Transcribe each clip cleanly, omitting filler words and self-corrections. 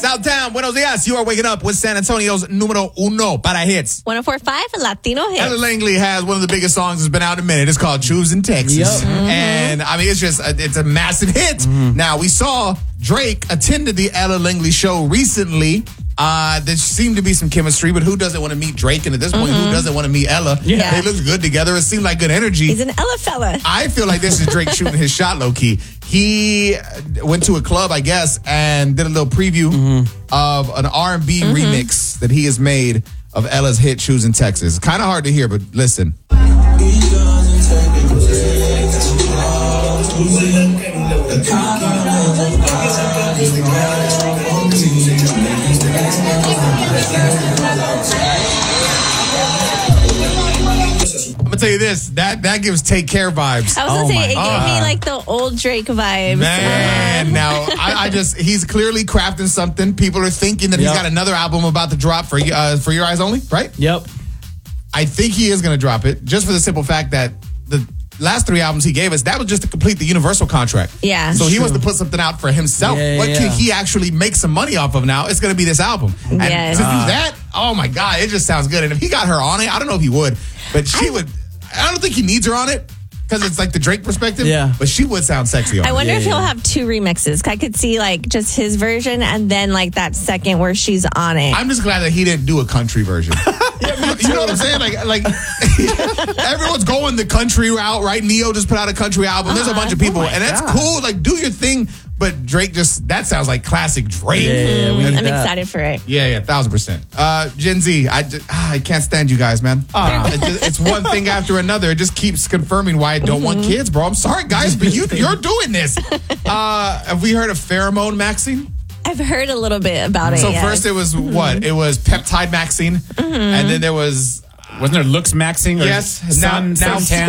Southtown, buenos dias. You are waking up with San Antonio's numero uno para hits. 104.5 Latino hits. Ella Langley has one of the biggest songs that's been out in a minute. It's called Choosing Texas. Yep. Mm-hmm. And I mean, it's a massive hit. Mm-hmm. Now, we saw Drake attended the Ella Langley show recently. There seemed to be some chemistry, but who doesn't want to meet Drake? And at this point, who doesn't want to meet Ella? Yeah. They looked good together. It seemed like good energy. He's an Ella fella. I feel like this is Drake shooting his shot low-key. He went to a club, I guess, and did a little preview of an R&B remix that he has made of Ella's hit Choosing Texas. It's kind of hard to hear, but listen. I'm gonna tell you this, that gives Take Care vibes. I was gonna say, it gave me like the old Drake vibes. Man, now he's clearly crafting something. People are thinking that he's got another album about to drop for Your Eyes Only, right? Yep. I think he is gonna drop it just for the simple fact that the last 3 albums he gave us, that was just to complete the Universal contract. Yeah. So he wants to put something out for himself. What can he actually make some money off of now? It's going to be this album. And to do that, oh my God, it just sounds good. And if he got her on it, I don't know if he would, but she would. I don't think he needs her on it because it's like the Drake perspective. Yeah. But she would sound sexy on it. I wonder if he'll have 2 remixes. I could see like just his version and then like that second where she's on it. I'm just glad that he didn't do a country version. You know what I'm saying? Like everyone's going the country route, right? Neo just put out a country album. There's a bunch of people, and that's cool. Like, do your thing. But Drake that sounds like classic Drake. Yeah, I'm excited for it. Yeah, 1,000%. Gen Z, I can't stand you guys, man. It's one thing after another. It just keeps confirming why I don't want kids, bro. I'm sorry, guys, but you're doing this. Have we heard of pheromone maxing? I've heard a little bit about it. So first it was what? It was peptide maxing, and then there was... Wasn't there looks maxing? Or now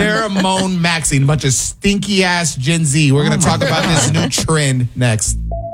pheromone maxing. A bunch of stinky ass Gen Z. We're going to talk about this new trend next.